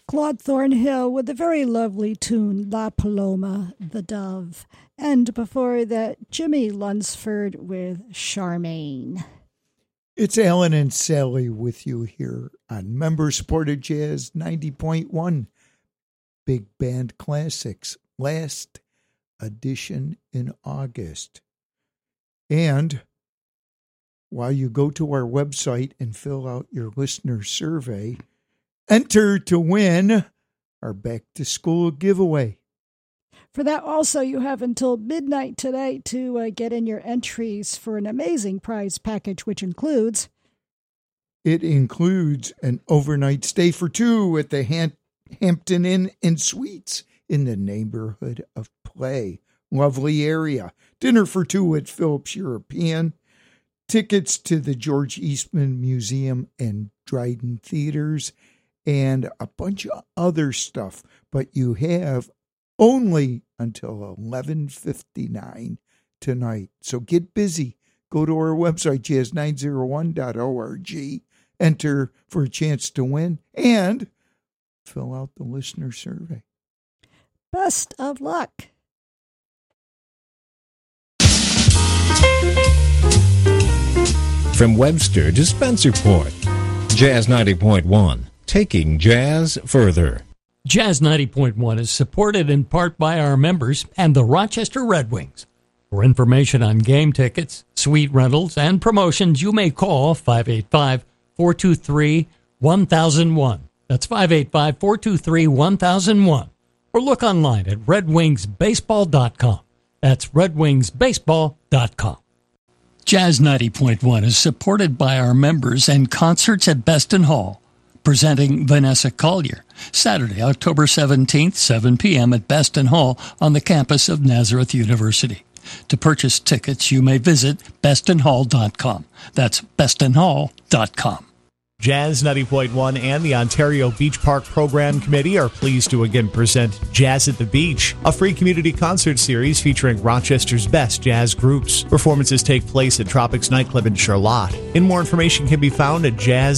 Claude Thornhill with a very lovely tune, La Paloma, the Dove. And before that, Jimmy Lunsford with Charmaine. It's Alan and Sally with you here on member-supported Jazz 90.1 Big Band Classics, last edition in August. And while you go to our website and fill out your listener survey, enter to win our back-to-school giveaway. For that also, you have until midnight today to get in your entries for an amazing prize package, which includes... It includes an overnight stay for two at the Hampton Inn and Suites in the neighborhood of Play. Lovely area. Dinner for two at Phillips European. Tickets to the George Eastman Museum and Dryden Theaters. And a bunch of other stuff. But you have only until 11:59 tonight. So get busy. Go to our website, jazz901.org. Enter for a chance to win. And fill out the listener survey. Best of luck. From Webster to Spencerport, Jazz 90.1, taking jazz further. Jazz 90.1 is supported in part by our members and the Rochester Red Wings. For information on game tickets, suite rentals, and promotions, you may call 585-423-1001. That's 585-423-1001. Or look online at redwingsbaseball.com. That's redwingsbaseball.com. Jazz 90.1 is supported by our members and concerts at Beston Hall. Presenting Vanessa Collier, Saturday, October 17th, 7 p.m. at Beston Hall on the campus of Nazareth University. To purchase tickets, you may visit bestonhall.com. That's bestonhall.com. Jazz 90.1 and the Ontario Beach Park Program Committee are pleased to again present Jazz at the Beach, a free community concert series featuring Rochester's best jazz groups. Performances take place at Tropics Nightclub in Charlotte. And more information can be found at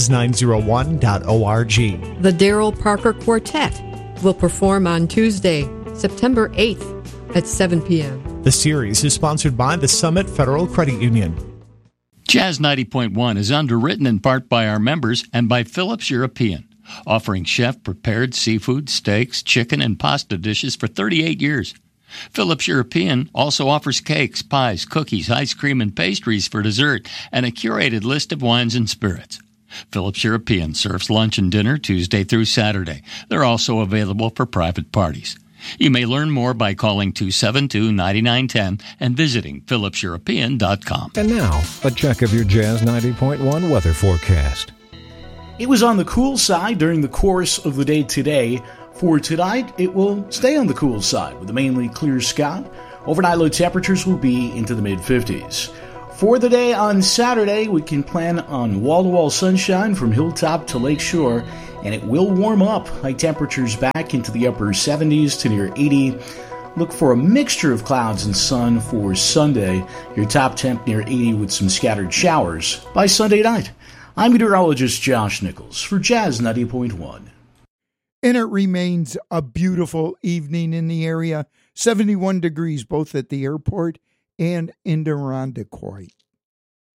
jazz901.org. The Darrell Parker Quartet will perform on Tuesday, September 8th at 7 p.m. The series is sponsored by the Summit Federal Credit Union. Jazz 90.1 is underwritten in part by our members and by Phillips European, offering chef-prepared seafood, steaks, chicken, and pasta dishes for 38 years. Phillips European also offers cakes, pies, cookies, ice cream, and pastries for dessert, and a curated list of wines and spirits. Phillips European serves lunch and dinner Tuesday through Saturday. They're also available for private parties. You may learn more by calling 272-9910 and visiting phillipseuropean.com. And now, a check of your Jazz 90.1 weather forecast. It was on the cool side during the course of the day today. For tonight, it will stay on the cool side with a mainly clear sky. Overnight low temperatures will be into the mid-50s. For the day on Saturday, we can plan on wall-to-wall sunshine from hilltop to lakeshore, and it will warm up. High temperatures back into the upper 70s to near 80. Look for a mixture of clouds and sun for Sunday. Your top temp near 80 with some scattered showers by Sunday night. I'm meteorologist Josh Nichols for Jazz 90.1. And it remains a beautiful evening in the area. 71 degrees both at the airport and in Irondequoit.